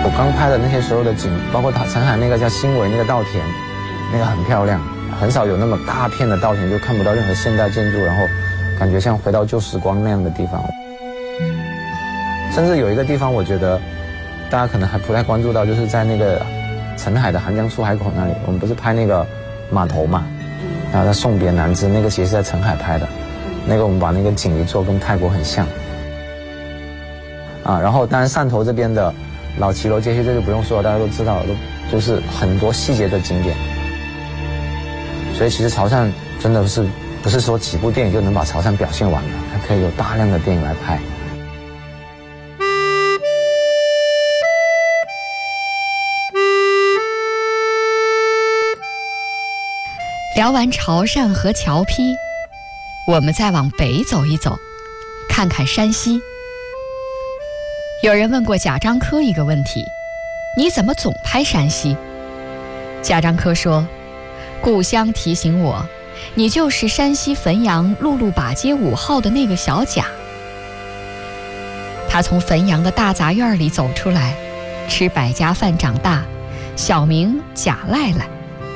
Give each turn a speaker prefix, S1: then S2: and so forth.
S1: 我刚拍的那些所有的景，包括澄海那个叫新围那个稻田，那个很漂亮，很少有那么大片的稻田，就看不到任何现代建筑，然后感觉像回到旧时光那样的地方。甚至有一个地方，我觉得大家可能还不太关注到，就是在那个澄海的韩江出海口那里，我们不是拍那个码头嘛，然后在送别南枝，那个其实是在澄海拍的，那个我们把那个景一做跟泰国很像。然后当然汕头这边的老骑楼街区这就不用说了，大家都知道了，都就是很多细节的景点。所以其实潮汕真的不是说几部电影就能把潮汕表现完的，还可以有大量的电影来拍。
S2: 聊完潮汕和侨批，我们再往北走一走，看看山西。有人问过贾樟柯一个问题：你怎么总拍山西？贾樟柯说，故乡提醒我，你就是山西汾阳陆路把街5号的那个小贾。他从汾阳的大杂院里走出来，吃百家饭长大，小名贾赖赖。